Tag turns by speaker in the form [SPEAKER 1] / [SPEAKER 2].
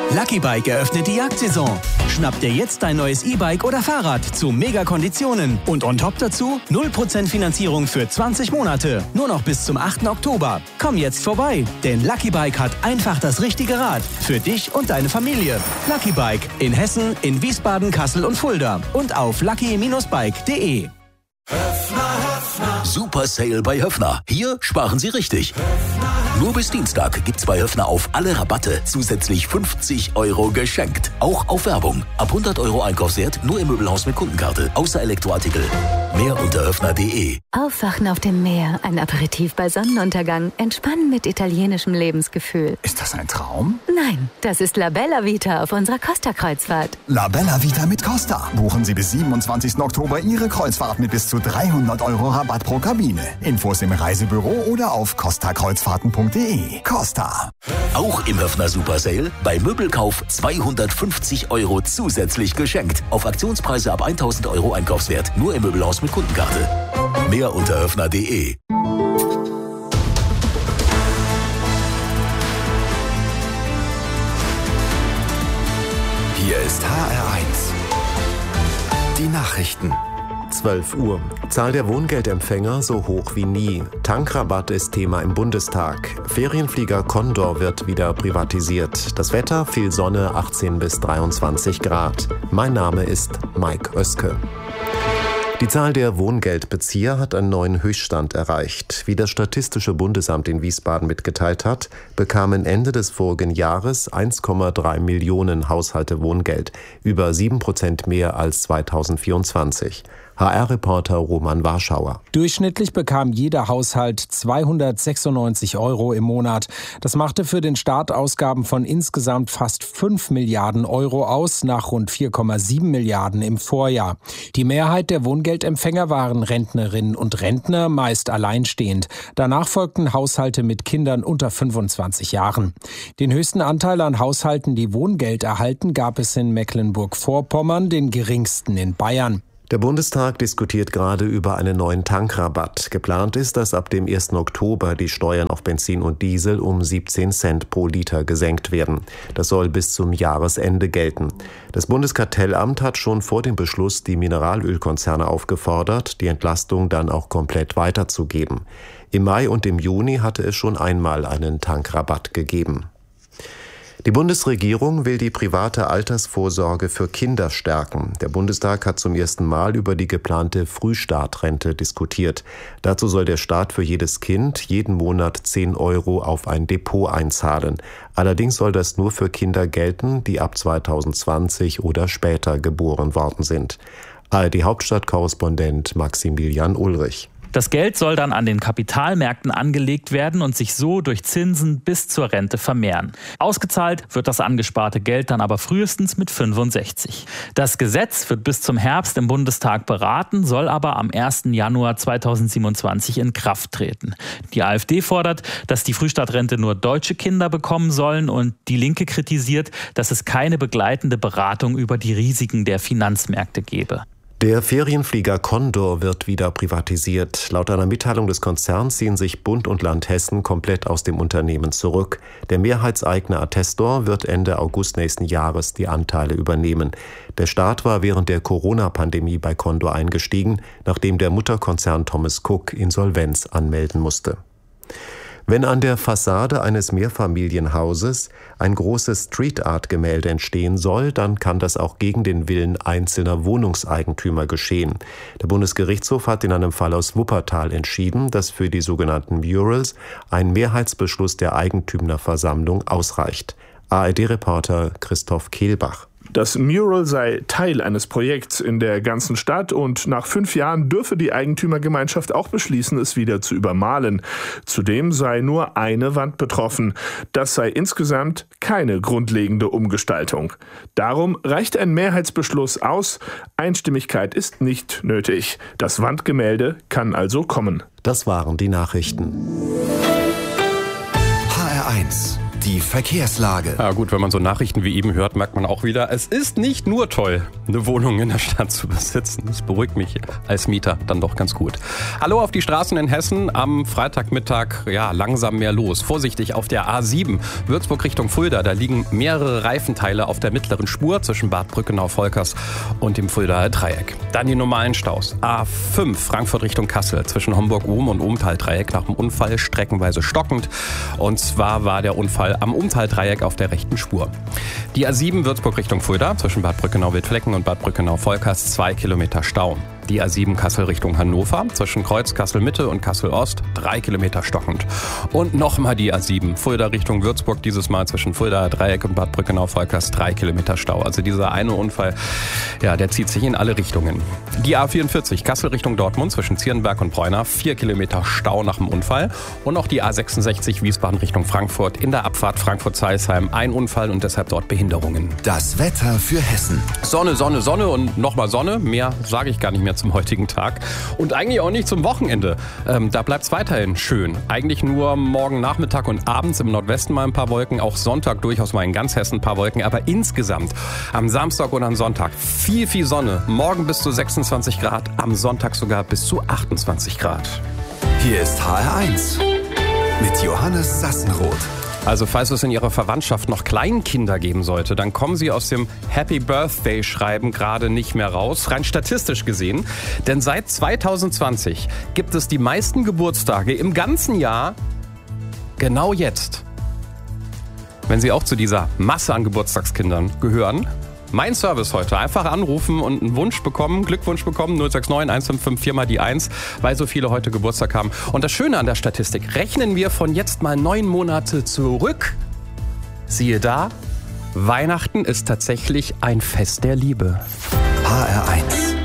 [SPEAKER 1] Lucky Bike eröffnet die Jagdsaison. Schnapp dir jetzt dein neues E-Bike oder Fahrrad zu Mega-Konditionen. Und on top dazu 0% Finanzierung für 20 Monate. Nur noch bis zum 8. Oktober. Komm jetzt vorbei, denn Lucky Bike hat einfach das richtige Rad. Für dich und deine Familie. Lucky Bike in Hessen, in Wiesbaden, Kassel und Fulda. Und auf lucky-bike.de.
[SPEAKER 2] Super Sale bei Höffner. Hier sparen Sie richtig. Nur bis Dienstag gibt's bei Höffner auf alle Rabatte zusätzlich 50 € geschenkt. Auch auf Werbung. Ab 100 € Einkaufswert nur im Möbelhaus mit Kundenkarte. Außer Elektroartikel. Mehr unter höffner.de.
[SPEAKER 3] Aufwachen auf dem Meer, ein Aperitif bei Sonnenuntergang, entspannen mit italienischem Lebensgefühl.
[SPEAKER 4] Ist das ein Traum?
[SPEAKER 3] Nein, das ist La Bella Vita auf unserer Costa-Kreuzfahrt.
[SPEAKER 4] La Bella Vita mit Costa. Buchen Sie bis 27. Oktober Ihre Kreuzfahrt mit bis zu 300 € Rabatt pro Kabine. Infos im Reisebüro oder auf costakreuzfahrten.de. Costa.
[SPEAKER 2] Auch im Höffner Super Sale bei Möbelkauf 250 € zusätzlich geschenkt. Auf Aktionspreise ab 1000 € Einkaufswert. Nur im Möbelhaus mit Kundenkarte. Mehr unter höffner.de.
[SPEAKER 5] Hier ist HR1. Die Nachrichten.
[SPEAKER 6] 12 Uhr. Zahl der Wohngeldempfänger so hoch wie nie. Tankrabatt ist Thema im Bundestag. Ferienflieger Condor wird wieder privatisiert. Das Wetter, viel Sonne, 18 bis 23 Grad. Mein Name ist Mike Oeske. Die Zahl der Wohngeldbezieher hat einen neuen Höchststand erreicht. Wie das Statistische Bundesamt in Wiesbaden mitgeteilt hat, bekamen Ende des vorigen Jahres 1,3 Millionen Haushalte Wohngeld, über 7% mehr als 2024. HR-Reporter Roman Warschauer.
[SPEAKER 7] Durchschnittlich bekam jeder Haushalt 296 € im Monat. Das machte für den Staat Ausgaben von insgesamt fast 5 Milliarden € aus, nach rund 4,7 Milliarden im Vorjahr. Die Mehrheit der Wohngeldempfänger waren Rentnerinnen und Rentner, meist alleinstehend. Danach folgten Haushalte mit Kindern unter 25 Jahren. Den höchsten Anteil an Haushalten, die Wohngeld erhalten, gab es in Mecklenburg-Vorpommern, den geringsten in Bayern.
[SPEAKER 6] Der Bundestag diskutiert gerade über einen neuen Tankrabatt. Geplant ist, dass ab dem 1. Oktober die Steuern auf Benzin und Diesel um 17 Cent pro Liter gesenkt werden. Das soll bis zum Jahresende gelten. Das Bundeskartellamt hat schon vor dem Beschluss die Mineralölkonzerne aufgefordert, die Entlastung dann auch komplett weiterzugeben. Im Mai und im Juni hatte es schon einmal einen Tankrabatt gegeben. Die Bundesregierung will die private Altersvorsorge für Kinder stärken. Der Bundestag hat zum ersten Mal über die geplante Frühstartrente diskutiert. Dazu soll der Staat für jedes Kind jeden Monat 10 € auf ein Depot einzahlen. Allerdings soll das nur für Kinder gelten, die ab 2020 oder später geboren worden sind. ARD-Hauptstadtkorrespondent Maximilian Ulrich.
[SPEAKER 8] Das Geld soll dann an den Kapitalmärkten angelegt werden und sich so durch Zinsen bis zur Rente vermehren. Ausgezahlt wird das angesparte Geld dann aber frühestens mit 65. Das Gesetz wird bis zum Herbst im Bundestag beraten, soll aber am 1. Januar 2027 in Kraft treten. Die AfD fordert, dass die Frühstartrente nur deutsche Kinder bekommen sollen, und die Linke kritisiert, dass es keine begleitende Beratung über die Risiken der Finanzmärkte gebe.
[SPEAKER 6] Der Ferienflieger Condor wird wieder privatisiert. Laut einer Mitteilung des Konzerns ziehen sich Bund und Land Hessen komplett aus dem Unternehmen zurück. Der Mehrheitseigner Attestor wird Ende August nächsten Jahres die Anteile übernehmen. Der Staat war während der Corona-Pandemie bei Condor eingestiegen, nachdem der Mutterkonzern Thomas Cook Insolvenz anmelden musste. Wenn an der Fassade eines Mehrfamilienhauses ein großes Street-Art-Gemälde entstehen soll, dann kann das auch gegen den Willen einzelner Wohnungseigentümer geschehen. Der Bundesgerichtshof hat in einem Fall aus Wuppertal entschieden, dass für die sogenannten Murals ein Mehrheitsbeschluss der Eigentümerversammlung ausreicht. ARD-Reporter Christoph Kehlbach.
[SPEAKER 9] Das Mural sei Teil eines Projekts in der ganzen Stadt und nach 5 Jahren dürfe die Eigentümergemeinschaft auch beschließen, es wieder zu übermalen. Zudem sei nur eine Wand betroffen. Das sei insgesamt keine grundlegende Umgestaltung. Darum reicht ein Mehrheitsbeschluss aus. Einstimmigkeit ist nicht nötig. Das Wandgemälde kann also kommen.
[SPEAKER 6] Das waren die Nachrichten.
[SPEAKER 5] HR1. die Verkehrslage.
[SPEAKER 10] Ja gut, wenn man so Nachrichten wie eben hört, merkt man auch wieder, es ist nicht nur toll, eine Wohnung in der Stadt zu besitzen. Das beruhigt mich als Mieter dann doch ganz gut. Hallo auf die Straßen in Hessen. Am Freitagmittag langsam mehr los. Vorsichtig auf der A7 Würzburg Richtung Fulda. Da liegen mehrere Reifenteile auf der mittleren Spur zwischen Bad Brückenau-Volkers und dem Fuldaer Dreieck. Dann die normalen Staus. A5 Frankfurt Richtung Kassel zwischen Homburg-Ohm und Ohmtal-Dreieck nach dem Unfall streckenweise stockend. Und zwar war der Unfall am Ohmtal-Dreieck auf der rechten Spur. Die A7 Würzburg Richtung Fulda zwischen Bad Brückenau-Wildflecken und Bad Brückenau-Volkers 2 Kilometer Stau. Die A7 Kassel Richtung Hannover zwischen Kreuz Kassel-Mitte und Kassel-Ost 3 Kilometer stockend. Und nochmal die A7 Fulda Richtung Würzburg, dieses Mal zwischen Fuldaer Dreieck und Bad Brückenau-Volkers 3 Kilometer Stau. Also dieser eine Unfall, der zieht sich in alle Richtungen. Die A44 Kassel Richtung Dortmund zwischen Zierenberg und Bräuner 4 Kilometer Stau nach dem Unfall. Und auch die A66 Wiesbaden Richtung Frankfurt in der Abfahrt Frankfurt-Zeilsheim ein Unfall und deshalb dort Behinderungen.
[SPEAKER 5] Das Wetter für Hessen.
[SPEAKER 10] Sonne, Sonne, Sonne und nochmal Sonne. Mehr sage ich gar nicht mehr zum heutigen Tag. Und eigentlich auch nicht zum Wochenende. Da bleibt es weiterhin schön. Eigentlich nur morgen Nachmittag und abends im Nordwesten mal ein paar Wolken. Auch Sonntag durchaus mal in ganz Hessen ein paar Wolken. Aber insgesamt am Samstag und am Sonntag viel Sonne. Morgen bis zu 26 Grad, am Sonntag sogar bis zu 28 Grad.
[SPEAKER 5] Hier ist HR1 mit Johannes Sassenroth.
[SPEAKER 10] Also falls es in Ihrer Verwandtschaft noch Kleinkinder geben sollte, dann kommen Sie aus dem Happy Birthday Schreiben gerade nicht mehr raus, rein statistisch gesehen. Denn seit 2020 gibt es die meisten Geburtstage im ganzen Jahr genau jetzt. Wenn Sie auch zu dieser Masse an Geburtstagskindern gehören, mein Service heute, einfach anrufen und einen Wunsch bekommen, Glückwunsch bekommen, 069 1554 mal die 1, weil so viele heute Geburtstag haben. Und das Schöne an der Statistik, rechnen wir von jetzt mal 9 Monate zurück. Siehe da, Weihnachten ist tatsächlich ein Fest der Liebe.
[SPEAKER 5] HR1